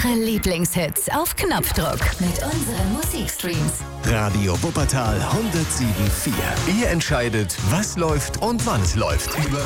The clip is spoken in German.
Ihre Lieblingshits auf Knopfdruck mit unseren Musikstreams. Radio Wuppertal 107.4. Ihr entscheidet, was läuft und wann es läuft.